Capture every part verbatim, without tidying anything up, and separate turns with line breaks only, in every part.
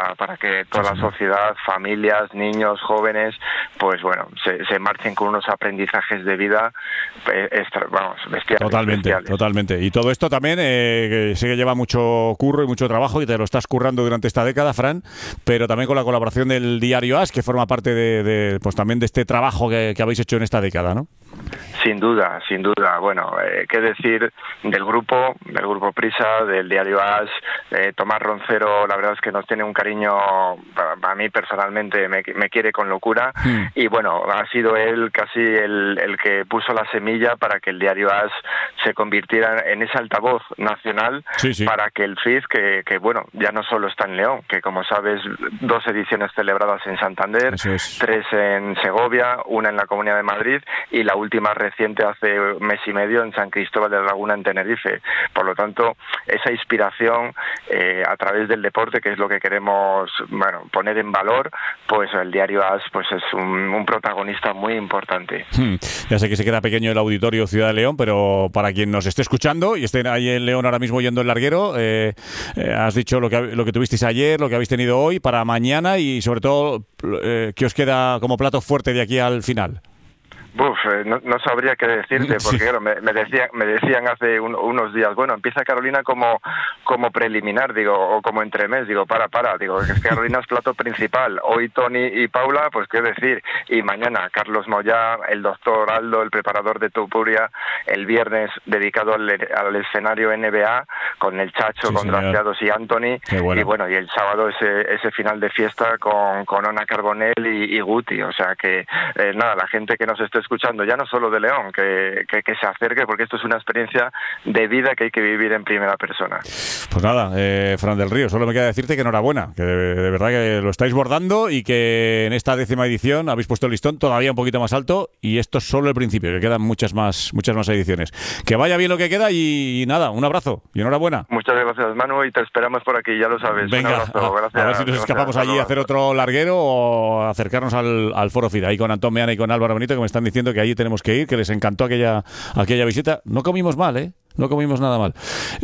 para, para que toda la sociedad, familias, niños, jóvenes, pues bueno, se, se marchen con unos aprendizajes de vida, extra, vamos, bestiales.
Totalmente,
bestiales.
totalmente. Y todo esto también, eh, que sé que lleva mucho curro y mucho trabajo y te lo estás currando durante esta década, Fran, pero también con la colaboración del diario As, que forma parte de, de pues también de este trabajo que, que habéis hecho en esta década, ¿no?
Sin duda, sin duda. Bueno, eh, qué decir del grupo, del grupo Prisa, del diario As. eh, Tomás Roncero, la verdad es que nos tiene un cariño, para, para mí personalmente me, me quiere con locura, mm. y bueno, ha sido él casi el, el que puso la semilla para que el diario As se convirtiera en ese altavoz nacional, sí, sí. para que el F I Z, que, que bueno, ya no solo está en León, que como sabes, dos ediciones celebradas en Santander, es. tres en Segovia, una en la Comunidad de Madrid y la última reciente hace mes y medio en San Cristóbal de la Laguna en Tenerife. Por lo tanto, esa inspiración eh, a través del deporte, que es lo que queremos, bueno, poner en valor, pues el diario As pues es un, un protagonista muy importante.
Hmm. Ya sé que se queda pequeño el auditorio Ciudad de León, pero para quien nos esté escuchando y estén ahí en León ahora mismo yendo el larguero, eh, eh, has dicho lo que, lo que tuvisteis ayer, lo que habéis tenido hoy, para mañana y sobre todo, eh, ¿qué os queda como plato fuerte de aquí al final?
Uf, eh, no, no sabría qué decirte, porque sí. claro, me, me, decían, me decían hace un, unos días, bueno, empieza Carolina como como preliminar, digo, o como entremés, digo, para, para, digo, es que Carolina es plato principal, hoy Tony y Paula, pues qué decir, y mañana Carlos Moyá, el doctor Aldo, el preparador de Tupuria, el viernes dedicado al, al escenario N B A, con el Chacho, sí, con Graciados y Anthony, bueno. y bueno, y el sábado ese ese final de fiesta con, con Ona Carbonell y, y Guti, o sea que, eh, nada, la gente que nos esté escuchando, ya no solo de León, que, que, que se acerque, porque esto es una experiencia de vida que hay que vivir en primera persona.
Pues nada, eh, Fran del Río, solo me queda decirte que enhorabuena, que de, de verdad que lo estáis bordando y que en esta décima edición habéis puesto el listón todavía un poquito más alto y esto es solo el principio, que quedan muchas más muchas más ediciones. Que vaya bien lo que queda y, y nada, un abrazo y enhorabuena.
Muchas gracias, Manu, y te esperamos por aquí, ya lo sabes.
Venga,
un abrazo, gracias,
a ver si nos
gracias,
escapamos allí a hacer otro larguero o acercarnos al, al Foro F I D, ahí con Antón Meana y con Álvaro Benito, que me están diciendo que allí tenemos que ir, que les encantó aquella, aquella visita. No comimos mal, ¿eh? No comimos nada mal.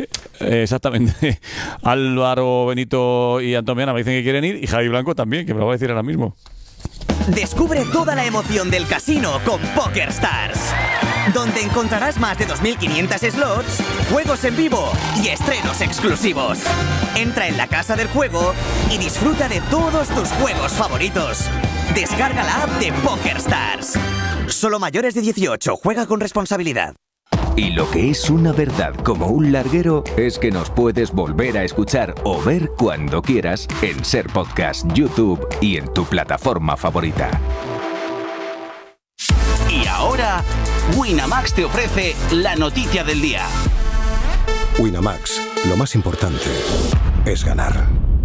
Eh, exactamente. Álvaro Benito y Antón Meana me dicen que quieren ir y Javi Blanco también, que me lo va a decir ahora mismo.
Descubre toda la emoción del casino con PokerStars, donde encontrarás más de dos mil quinientos slots, juegos en vivo y estrenos exclusivos. Entra en la casa del juego y disfruta de todos tus juegos favoritos. Descarga la app de PokerStars. Solo mayores de dieciocho, juega con responsabilidad.
Y lo que es una verdad como un larguero es que nos puedes volver a escuchar o ver cuando quieras en Ser Podcast, YouTube y en tu plataforma favorita.
Y ahora, Winamax te ofrece la noticia del día.
Winamax, lo más importante es ganar.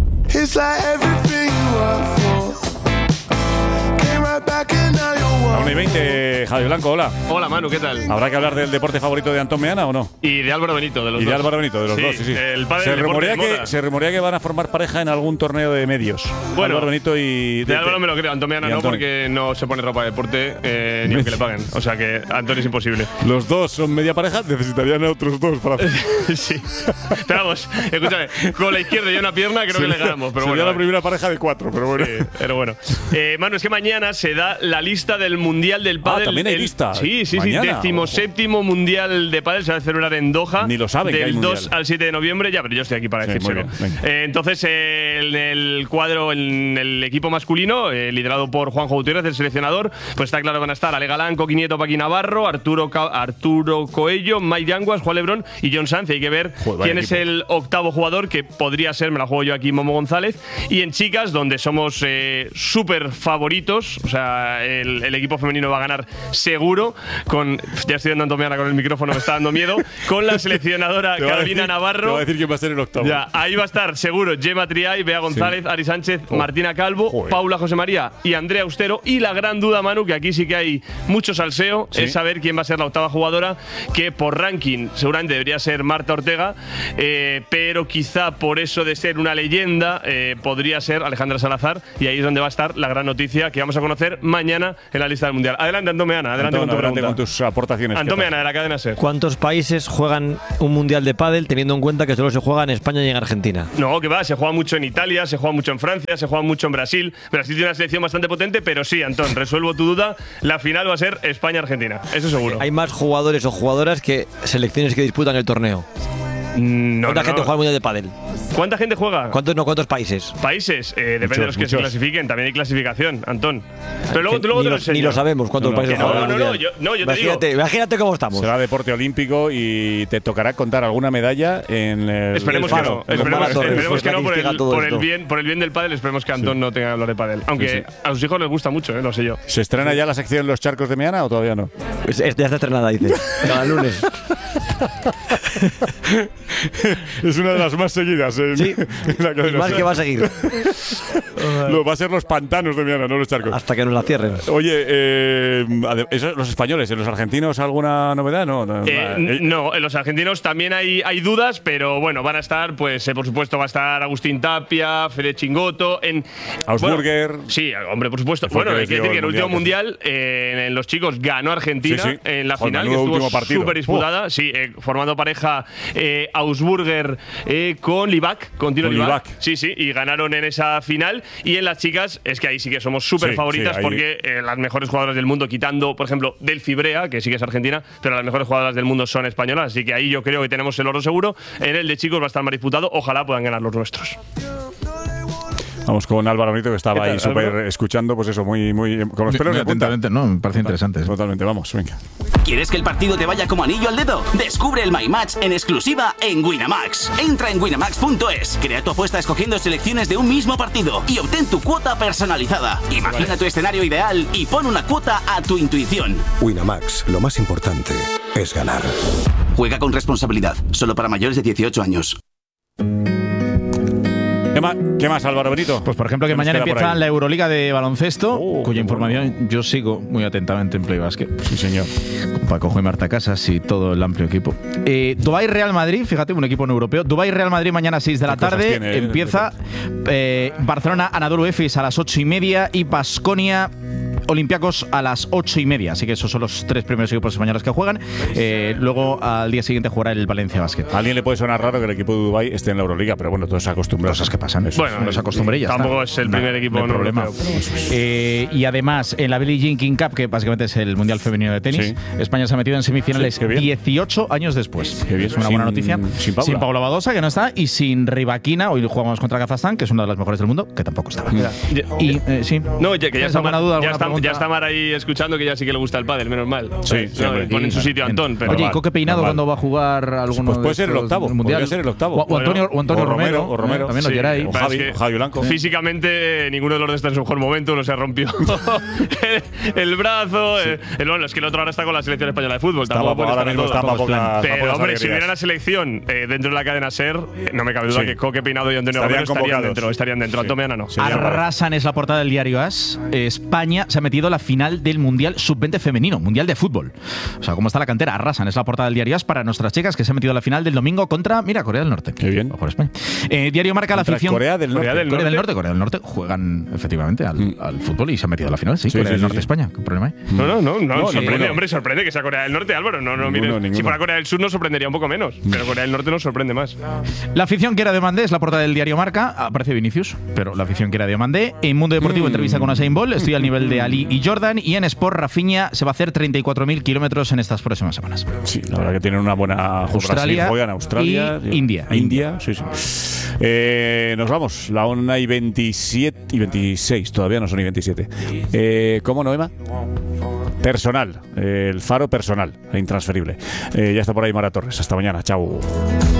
A una y veinte, Javi Blanco, hola.
Hola, Manu, ¿qué tal?
¿Habrá que hablar del deporte favorito de Antón Meana o no?
Y de Álvaro Benito, de los
y
dos.
Y de Álvaro Benito, de los
sí,
dos, sí, sí.
El padre
se,
del
rumorea
deporte de
que,
moda.
se rumorea que van a formar pareja en algún torneo de medios.
Bueno,
Álvaro Benito y...
De, de Álvaro me lo creo, Antón Meana no, porque no se pone ropa de deporte eh, ni aunque le paguen. O sea que Antón es imposible.
Los dos son media pareja, necesitarían a otros dos para hacer.
Sí. Pero vamos, escúchame, con la izquierda y una pierna creo sería, que le ganamos. Pero
sería
bueno,
la primera pareja de cuatro, pero bueno.
Sí, pero bueno. Eh, Manu, es que mañana se da la lista del Mundial del Pádel.
Ah, también hay
el,
lista.
Sí, sí,
mañana,
sí. Decimoséptimo Mundial de Pádel se va a celebrar en Doha.
Ni lo saben que hay
Del
mundial.
dos al siete de noviembre. Ya, pero yo estoy aquí para
sí,
decírselo. Eh, entonces, eh, en el cuadro, en el equipo masculino, eh, liderado por Juanjo Gutiérrez, el seleccionador, pues está claro que van a estar Ale Galán, Coqui Nieto, Paqui Navarro, Arturo, Ca Arturo Coello, Mike Yanguas, Juan Lebrón y John Sanz. Hay que ver Joder, quién es el octavo jugador, que podría ser, me la juego yo aquí, Momo González. Y en chicas, donde somos eh, súper favoritos, o sea, el, el equipo femenino va a ganar seguro, con, ya estoy dando Antón Meana con el micrófono, me está dando miedo, con la seleccionadora Carolina
decir,
Navarro.
Te voy a decir quién va a ser el octavo.
Ya, ahí va a estar seguro Gemma Triay, Bea González, sí. Ari Sánchez, oh. Martina Calvo, Joder. Paula José María y Andrea Austero. Y la gran duda, Manu, que aquí sí que hay mucho salseo, ¿sí? Es saber quién va a ser la octava jugadora, que por ranking seguramente debería ser Marta Ortega, eh, pero quizá por eso de ser una leyenda eh, podría ser Alejandra Salazar, y ahí es donde va a estar la gran noticia que vamos a conocer mañana en la lista del Mundial. Adelante, Antón Meana, adelante
Antón,
con tu
adelante
pregunta.
con tus aportaciones.
Antón Meana, de la cadena SER.
¿Cuántos países juegan un Mundial de pádel teniendo en cuenta que solo se juega en España y en Argentina?
No, que va, se juega mucho en Italia. Italia, se juega mucho en Francia, se juega mucho en Brasil. Brasil tiene una selección bastante potente, pero sí, Antón, resuelvo tu duda. La final va a ser España-Argentina, eso seguro.
Hay más jugadores o jugadoras que selecciones que disputan el torneo.
No,
¿Cuánta
no,
gente
no.
juega al Mundial de Pádel?
¿Cuánta gente juega?
¿Cuántos, no, ¿Cuántos países?
Países, eh, depende
Muchos,
de los que
muchos.
se clasifiquen. También hay clasificación, Antón. Pero luego,
Que
luego
ni,
te lo
lo,
enseño.
ni lo sabemos cuántos
No, no,
países
que no,
juegan al
no, no,
Mundial.
yo- no, yo te
imagínate,
digo.
imagínate cómo estamos.
Será deporte olímpico y te tocará contar alguna medalla en el.
Esperemos
el
que
faro.
no, esperemos,
Torres,
esperemos
pues,
que
la
no
que
por
instiga
el,
todo
por, el
esto.
bien, por el bien del pádel. Esperemos que Antón no tenga que hablar de pádel. Aunque
Sí, sí.
a sus hijos les gusta mucho, eh, lo sé yo.
¿Se estrena ya la sección Los Charcos de Meana o todavía no?
Es- es- ya está estrenada, dice. Cada lunes.
Es una de las más seguidas en,
Sí.
en la
Y
cadena.
más que va a seguir.
Lo, va a ser los pantanos de Meana, no los charcos.
Hasta que nos la cierren.
Oye, eh, ade- eso, los españoles, ¿en los argentinos alguna novedad? No, no,
Eh,
eh,
no, en los argentinos también hay, hay dudas, pero bueno, van a estar, pues eh, por supuesto va a estar Agustín Tapia, Fede Chingoto, en
Augsburger.
bueno, sí, hombre, por supuesto.
Fue el
Bueno,
que
hay que
decidió
decir que
el
el último
mundial,
mundial, eh, en los chicos ganó Argentina
Sí, sí.
en la
Joder,
final, que
menudo
estuvo
último partido.
súper disputada, sí, eh, formando pareja eh, Augsburger eh, con Livac, con Tino
Con
Livac.
Livac.
Sí, sí, y ganaron en esa final. Y en las chicas, es que ahí sí que somos súper
Sí,
favoritas
sí, ahí-
porque eh, las mejores jugadoras del mundo, quitando, por ejemplo, Delphi Brea, que sí que es argentina, pero las mejores jugadoras del mundo son españolas. Así que ahí yo creo que tenemos el oro seguro. En el de chicos va a estar más disputado. Ojalá puedan ganar los nuestros.
Vamos con Álvaro Nito, que
¿Qué
estaba
tal,
ahí súper
Álvaro?
escuchando, pues eso, muy, muy. Con los pelos
Muy
de punta.
atentamente, no, me parece interesante.
Totalmente, vamos, venga.
¿Quieres que el partido te vaya como anillo al dedo? Descubre el My Match en exclusiva en Winamax. Entra en winamax punto es, crea tu apuesta escogiendo selecciones de un mismo partido y obtén tu cuota personalizada. Imagina tu escenario ideal y pon una cuota a tu intuición.
Winamax, lo más importante es ganar.
Juega con responsabilidad, solo para mayores de dieciocho años.
¿Qué más, qué más, Álvaro Benito?
Pues por ejemplo que
¿Qué nos
mañana
queda por
empieza
ahí?
la Euroliga de baloncesto,
Oh,
cuya
qué
información
bueno.
yo sigo muy atentamente en Play Basket.
Sí, señor.
Con Paco y Marta Casas y todo el amplio equipo. Eh, Dubái Real Madrid, fíjate, un equipo no europeo. Dubái Real Madrid mañana a seis de la
Qué cosas
tarde.
tiene, eh,
empieza eh, Barcelona Anadolu Efes a las ocho y media y Baskonia Olympiacos a las ocho y media. Así que esos son los tres primeros equipos españoles que juegan. Eh, luego al día siguiente jugará el Valencia Basket.
A alguien le puede sonar raro que el equipo de Dubái esté en la Euroliga, pero bueno, todos se acostumbran.
Cosas que pasan.
Eso.
Bueno,
Nos acostumbré y ya
tampoco
está.
es el primer
No,
equipo
no hay
no
problema.
europeo.
Eh, y además, en la Billie Jean King Cup, que básicamente es el Mundial Femenino de Tenis,
Sí.
España se ha metido en semifinales
Sí, qué bien.
dieciocho años después.
Qué bien.
Es una buena
Sin-
noticia.
sin Paula.
Paula Badosa, que no está, y sin Rivaquina. Hoy jugamos contra Kazajstán, que es una de las mejores del mundo, que tampoco estaba.
Ya-
Y eh, sí.
No, ya, que ya
¿Tienes
está,
alguna
Mar,
duda,
ya,
alguna
está,
pregunta?
ya está Mar ahí escuchando, que ya sí que le gusta el pádel, menos mal.
Sí, sí,
no,
hombre.
pone en su sitio a Antón, pero
Oye, ¿y
normal,
Coque Peinado
normal.
cuándo va a jugar alguno
Pues puede
de
ser el
estos
octavo,
mundiales?
podría ser el octavo.
O, o Antonio, o Antonio
O
Romero,
Romero, o Romero.
¿eh? También los
Sí,
Geray.
O
pasa
Javi,
es que
Javi Blanco.
Físicamente, ninguno de los dos está en su mejor momento. Uno se rompió el, el brazo. eh, el, bueno, es que el otro ahora está con la selección española de fútbol.
Está
Tampoco
pa-
puede
ahora
estar en
mismo
todo.
está para poca- para
Pero,
pocas
hombre, si
alegrías.
hubiera una selección eh, dentro de la cadena SER, eh, no me cabe duda
Sí.
que Coque Peinado y Antonio
Estarían
Romero estarían
convocados.
dentro. Estarían dentro.
Sí.
Antón Meana no.
Sí. Sería raro.
Arrasan es la portada del diario As. España se ha metido a la final del Mundial sub veinte femenino, Mundial de fútbol. O sea, ¿cómo está la cantera? Arrasan es la portada del diario As para nuestras chicas que se han metido a la final del domingo contra, mira, Corea del Norte.
Qué bien.
Ojo a España. Eh, diario marca la
Contra
afición.
Corea del Norte.
Corea del
Corea del
Norte.
Norte, Corea del Norte juegan efectivamente al,
Mm.
al fútbol y se han metido a la final, sí.
Sí,
Corea
sí,
del
sí,
Norte,
sí.
España. ¿Qué problema hay?
No, no, no, no,
No,
sorprende,
ninguno.
hombre, sorprende que sea Corea del Norte, Álvaro. No, no,
Ninguno,
mire,
ninguno.
si fuera Corea del Sur nos sorprendería un poco menos, pero Corea del Norte nos sorprende más.
La afición quiere a Diomandé, es la portada del diario Marca. Aparece Vinicius, pero la afición quiere a Diomandé. En Mundo Deportivo,
Mm.
entrevista con Usain Bolt. Estoy al nivel de Ali y Jordan. Y en Sport, Rafinha se va a hacer treinta y cuatro mil kilómetros en estas próximas semanas.
Sí, la verdad que tienen una buena.
Australia
Brasil, juegan Australia
y India.
India, sí, sí. Eh, nos vamos. La una y veintisiete y veintiséis, todavía no son y veintisiete. Eh, ¿Cómo, Noema? Personal, eh, el faro personal, e intransferible. Eh, ya está por ahí Mara Torres. Hasta mañana, chao.